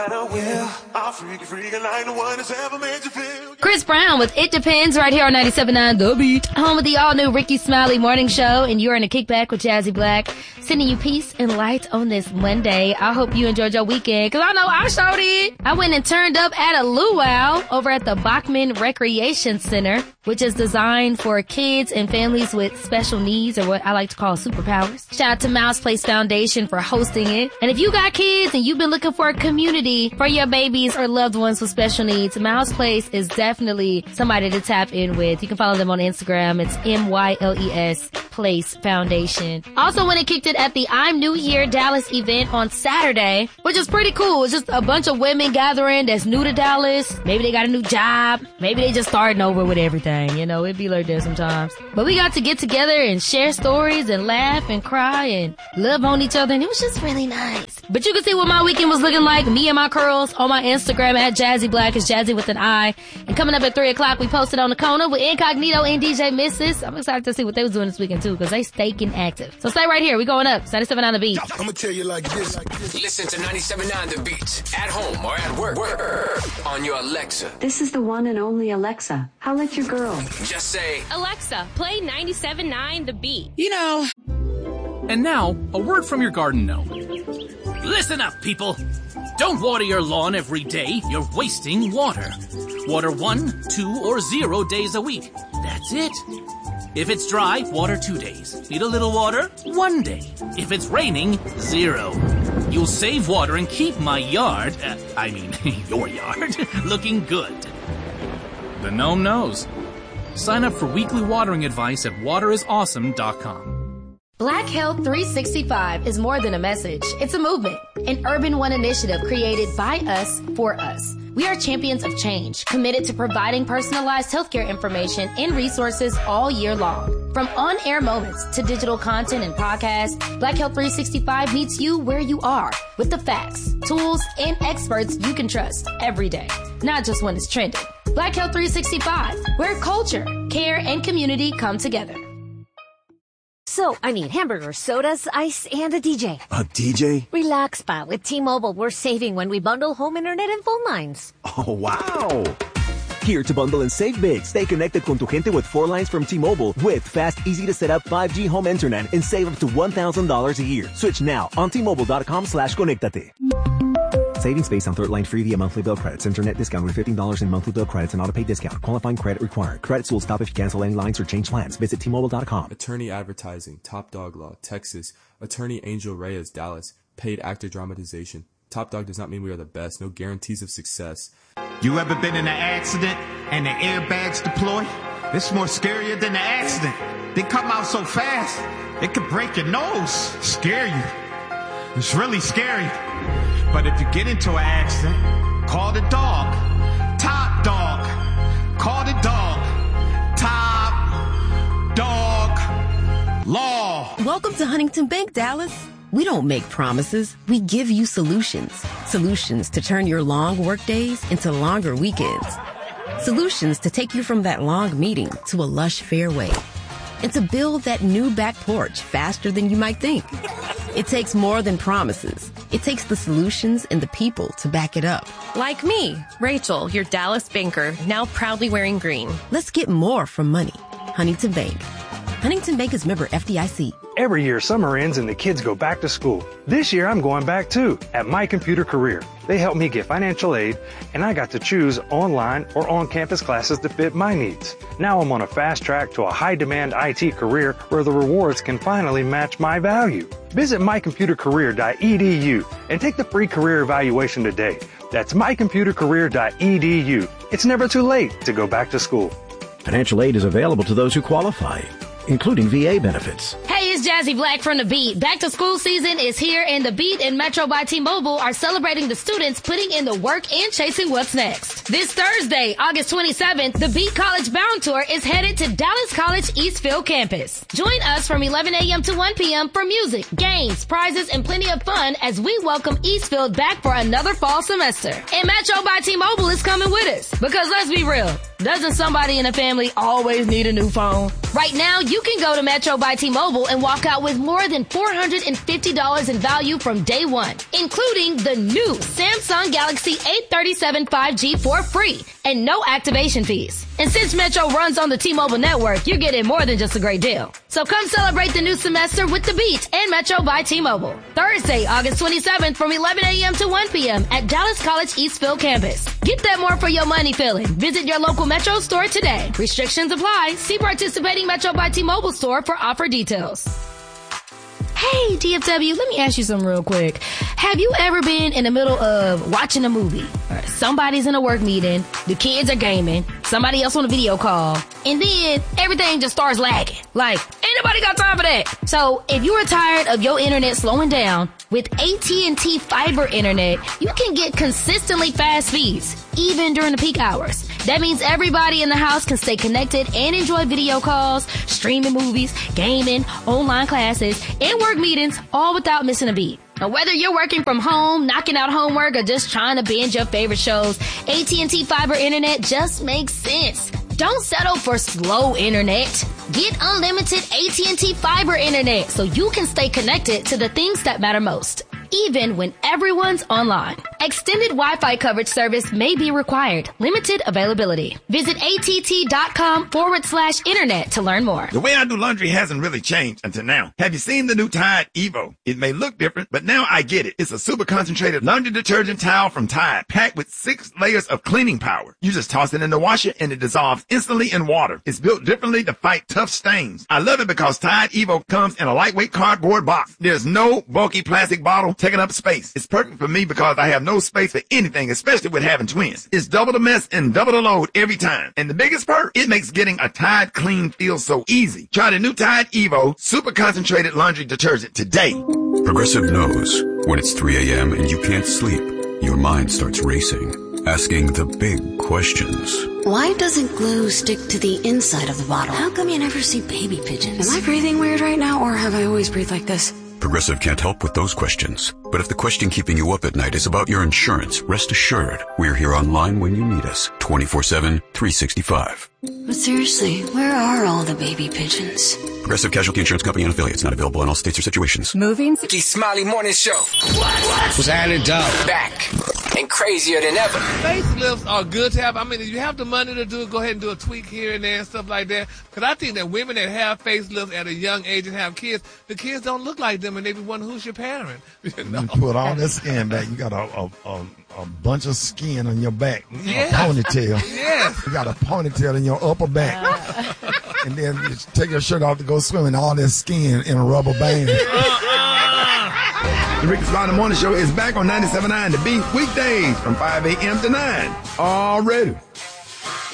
Chris Brown with It Depends right here on 97.9 The Beat. Home with the all-new Ricky Smiley morning show, and you're in a kickback with Jazzy Black, sending you peace and light on this Monday. I hope you enjoyed your weekend, because I know I sure did. I went and turned up at a luau over at the Bachman Recreation Center, which is designed for kids and families with special needs, or what I like to call superpowers. Shout out to Mouse Place Foundation for hosting it. And if you got kids and you've been looking for a community for your babies or loved ones with special needs, Mouse Place is definitely somebody to tap in with. You can follow them on Instagram. It's MYLES Place Foundation. Also went and kicked it at the I'm New Here Dallas event on Saturday, which is pretty cool. It's just a bunch of women gathering that's new to Dallas. Maybe they got a new job. Maybe they just starting over with everything. You know, it'd be like that sometimes. But we got to get together and share stories and laugh and cry and love on each other, and it was just really nice. But you can see what my weekend was looking like, me and my curls, on my Instagram at Jazzy Black, is Jazzy with an I. And coming up at 3 o'clock, we posted on the corner with Incognito and DJ Missus. I'm excited to see what they was doing this weekend too, because they staking active. So stay right here. We going up. 97.9 The Beat. I'm gonna tell you like this. Listen to 97.9 The Beat at home or at work on your Alexa. This is the one and only Alexa. Holla at your girl. Just say, Alexa, play 97.9 The Beat. You know. And now, a word from your garden gnome. Listen up, people. Don't water your lawn every day. You're wasting water. Water 1, 2, or 0 days a week. That's it. If it's dry, water 2 days. Need a little water? 1 day. If it's raining, 0. You'll save water and keep my yard, your yard, looking good. The gnome knows. Sign up for weekly watering advice at waterisawesome.com. Black Health 365 is more than a message. It's a movement, an Urban One initiative created by us for us. We are champions of change, committed to providing personalized healthcare information and resources all year long. From on-air moments to digital content and podcasts, Black Health 365 meets you where you are with the facts, tools, and experts you can trust every day, not just when it's trending. Black Health 365, where culture, care, and community come together. So, I need hamburgers, sodas, ice, and a DJ. A DJ? Relax, pal. With T-Mobile, we're saving when we bundle home internet and phone lines. Oh, wow. Here to bundle and save big. Stay connected con tu gente with 4 lines from T-Mobile with fast, easy-to-set-up 5G home internet and save up to $1,000 a year. Switch now on T-Mobile.com/conectate. Savings based on third line free via monthly bill credits. Internet discount with $15 in monthly bill credits and auto pay discount. Qualifying credit required. Credits will stop if you cancel any lines or change plans. Visit T-Mobile.com. Attorney Advertising, Top Dog Law, Texas. Attorney Angel Reyes, Dallas. Paid actor dramatization. Top Dog does not mean we are the best. No guarantees of success. You ever been in an accident and the airbags deploy? It's more scarier than the accident. They come out so fast, it could break your nose. Scare you. It's really scary. But if you get into an accident, call the dog. Top Dog. Call the dog. Top Dog Law. Welcome to Huntington Bank, Dallas. We don't make promises. We give you solutions. Solutions to turn your long work days into longer weekends. Solutions to take you from that long meeting to a lush fairway. And to build that new back porch faster than you might think. It takes more than promises. It takes the solutions and the people to back it up. Like me, Rachel, your Dallas banker, now proudly wearing green. Let's get more from money. Huntington Bank. Huntington Bank is member FDIC. Every year, summer ends and the kids go back to school. This year, I'm going back too, at My Computer Career. They helped me get financial aid, and I got to choose online or on-campus classes that fit my needs. Now I'm on a fast track to a high-demand IT career where the rewards can finally match my value. Visit mycomputercareer.edu and take the free career evaluation today. That's mycomputercareer.edu. It's never too late to go back to school. Financial aid is available to those who qualify, including VA benefits. Hey, it's Jazzy Black from The Beat. Back to school season is here, and The Beat and Metro by T-Mobile are celebrating the students putting in the work and chasing what's next. This Thursday, August 27th, The Beat College Bound Tour is headed to Dallas College Eastfield campus. Join us from 11 a.m. to 1 p.m. for music, games, prizes, and plenty of fun as we welcome Eastfield back for another fall semester. And Metro by T-Mobile is coming with us. Because let's be real, doesn't somebody in the family always need a new phone? Right now, you can go to Metro by T-Mobile and walk out with more than $450 in value from day one, including the new Samsung Galaxy A37 5G for free and no activation fees. And since Metro runs on the T-Mobile network, you're getting more than just a great deal. So come celebrate the new semester with The Beat and Metro by T-Mobile. Thursday, August 27th from 11 a.m. to 1 p.m. at Dallas College Eastville campus. Get that more for your money feeling. Visit your local Metro store today. Restrictions apply. See participating Metro by T-Mobile store for offer details. Hey, DFW, let me ask you something real quick. Have you ever been in the middle of watching a movie? Somebody's in a work meeting, the kids are gaming, somebody else on a video call, and then everything just starts lagging. Like, ain't nobody got time for that. So, if you are tired of your internet slowing down, with AT&T Fiber Internet, you can get consistently fast speeds, even during the peak hours. That means everybody in the house can stay connected and enjoy video calls, streaming movies, gaming, online classes, and work meetings, all without missing a beat. Now, whether you're working from home, knocking out homework, or just trying to binge your favorite shows, AT&T Fiber Internet just makes sense. Don't settle for slow internet. Get unlimited AT&T Fiber Internet so you can stay connected to the things that matter most, even when everyone's online. Extended Wi-Fi coverage service may be required. Limited availability. Visit att.com/internet to learn more. The way I do laundry hasn't really changed until now. Have you seen the new Tide Evo? It may look different, but now I get it. It's a super concentrated laundry detergent towel from Tide, packed with 6 layers of cleaning power. You just toss it in the washer and it dissolves instantly in water. It's built differently to fight tough stains. I love it because Tide Evo comes in a lightweight cardboard box. There's no bulky plastic bottle taking up space. It's perfect for me because I have no space for anything, especially with having twins. It's double the mess and double the load every time. And the biggest perk, it makes getting a Tide clean feel so easy. Try the new Tide Evo super concentrated laundry detergent today. Progressive knows when it's 3 a.m. and you can't sleep, your mind starts racing, asking the big questions. Why doesn't glue stick to the inside of the bottle? How come you never see baby pigeons? Am I breathing weird right now, or have I always breathed like this? Progressive can't help with those questions. But if the question keeping you up at night is about your insurance, rest assured, we're here online when you need us. 24/7, 365. But seriously, where are all the baby pigeons? Progressive Casualty Insurance Company and affiliates, not available in all states or situations. Moving. The Smiley Morning Show. What's happening, Doug? Back and crazier than ever. Facelifts are good to have. I mean, if you have the money to do it, go ahead and do a tweak here and there and stuff like that. Because I think that women that have facelifts at a young age and have kids, the kids don't look like them, and they be wondering who's your parent. You put all that skin back. You got a bunch of skin on your back. Yes. A ponytail. Yes. You got a ponytail in your upper back. And then you take your shirt off to go swimming, all that skin in a rubber band. The Ricky Smiley Morning Show is back on 97.9 The Beat, weekdays from 5 a.m. to 9. Already.